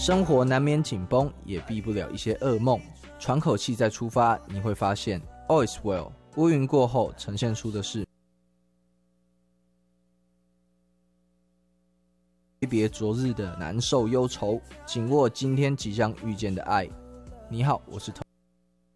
生活难免紧绷，也避不了一些噩梦。喘口气再出发，你会发现 All is well。乌云过后，呈现出的是挥别昨日的难受忧愁，紧握今天即将遇见的爱。你好，我是